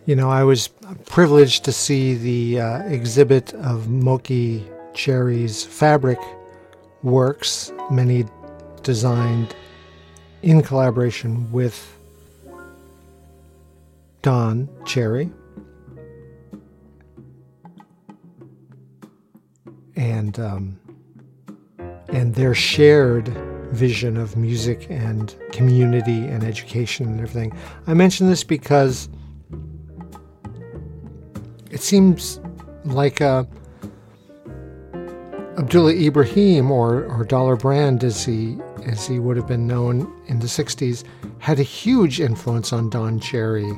I was privileged to see the exhibit of Moki Cherry's fabric works, many designed in collaboration with Don Cherry. And their shared vision of music and community and education and everything. I mention this because it seems like Abdullah Ibrahim or Dollar Brand, as he would have been known in the 60s, had a huge influence on Don Cherry